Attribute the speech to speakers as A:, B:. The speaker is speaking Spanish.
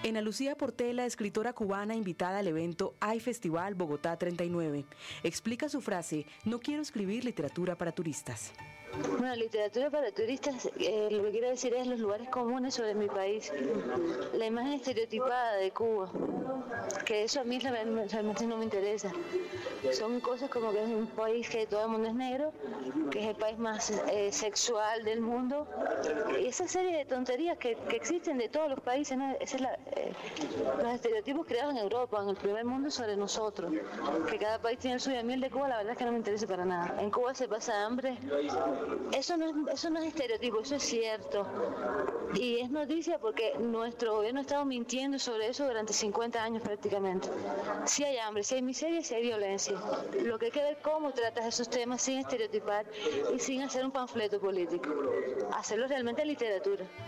A: Ana Lucía Portela, escritora cubana invitada al evento Hay Festival Bogotá 39, explica su frase: no quiero escribir literatura para turistas.
B: Bueno, literatura para turistas, lo que quiero decir es los lugares comunes sobre mi país, la imagen estereotipada de Cuba, que eso a mí realmente no me interesa. Son cosas como que es un país que todo el mundo es negro, que es el país más sexual del mundo, y esa serie de tonterías que existen de todos los países, ¿no? Esa es los estereotipos creados en Europa, en el primer mundo, sobre nosotros, que cada país tiene el suyo. A mí el de Cuba la verdad es que no me interesa para nada. En Cuba se pasa hambre. Eso no es estereotipo, eso es cierto. Y es noticia porque nuestro gobierno ha estado mintiendo sobre eso durante 50 años prácticamente. Si hay hambre, si hay miseria, si hay violencia. Lo que hay que ver cómo tratas esos temas sin estereotipar y sin hacer un panfleto político. Hacerlo realmente literatura.